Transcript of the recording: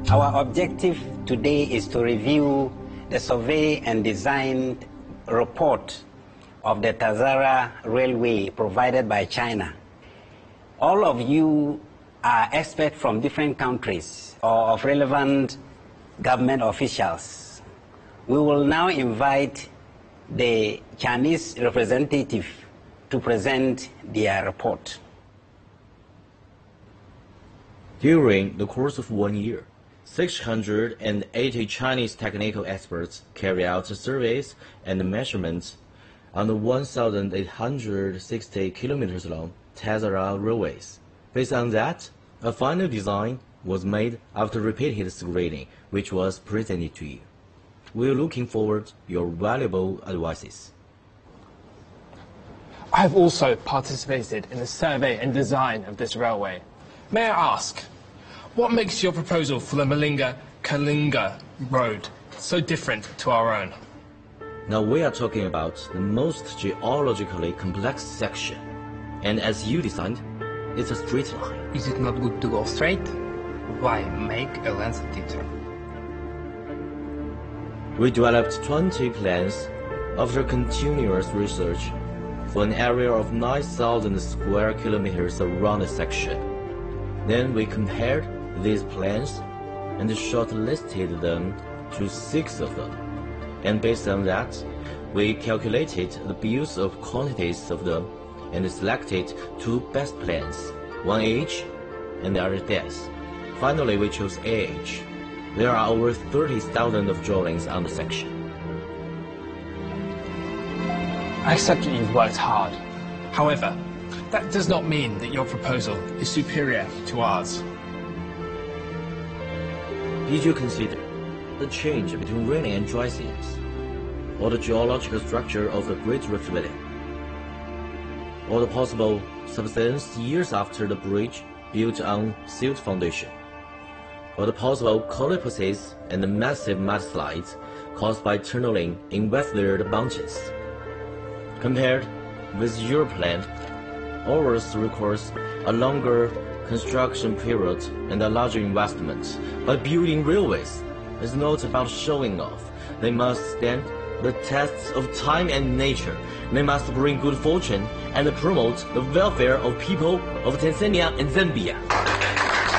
Our objective today is to review the survey and design report of the Tazara Railway provided by China. All of you are experts from different countries or of relevant government officials. We will now invite the Chinese representative to present their report. During the course of 1 year, 680 Chinese technical experts carry out surveys and measurements on the 1,860 kilometers long Tazara railways. Based on that, a final design was made after repeated screening, which was presented to you. We're looking forward to your valuable advices. I have also participated in the survey and design of this railway. May I ask, what makes your proposal for the Malinga-Kalinga road so different to our own? Now we are talking about the most geologically complex section, and as you designed, it's a straight line. Is it not good to go straight? Why make a length detour? We developed 20 plans after continuous research for an area of 9,000 square kilometers around the section. Then we compared these plans and shortlisted them to 6 of them. And based on that, we calculated the bills of quantities of them and selected 2 best plans, one each and the other dense. Finally, we chose AH. There are over 30,000 of drawings on the section. I accept that you've worked hard. However, that does not mean that your proposal is superior to ours. Did you consider the change between rainy and dry seasons, or the geological structure of the Great Rift Valley, or the possible subsidence years after the bridge built on silt foundation, or the possible collapses and the massive mudslides caused by tunneling in weathered mountains? Compared with your plan, ours requires a longer construction period and a larger investment. But building railways is not about showing off. They must stand the tests of time and nature. They must bring good fortune and promote the welfare of people of Tanzania and Zambia.